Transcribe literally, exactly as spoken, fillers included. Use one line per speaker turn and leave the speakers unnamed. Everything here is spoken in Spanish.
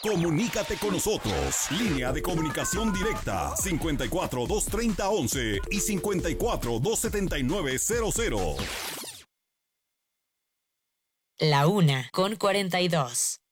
Comunícate con nosotros. Línea de comunicación directa cincuenta y cuatro, doscientos treinta, once y cincuenta y cuatro, doscientos setenta y nueve, cero cero.
La una con cuarenta y dos.